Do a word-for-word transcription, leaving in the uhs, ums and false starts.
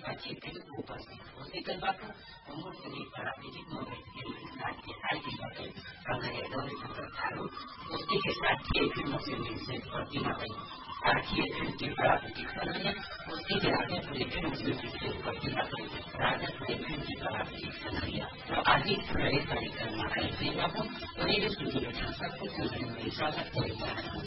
अच्छी फिल्म उपस्थित होस्पिटलबाट होमोफिली प्राविधिक मोबाइल साथी आइटीबाट सँगै रविशंकर थारू उसके साथी फिल्म से प्रतिमालाई साथी फिल्म प्राविधिक सँगै उसके राजा फिल्म से प्रतिमालाई राजा फिल्म प्राविधिक सँगै र आदि रहे कार्यक्रममा आयोजना रेडियो स्टुडियो संस्थाको सुनिने स्वागत गरिरहेको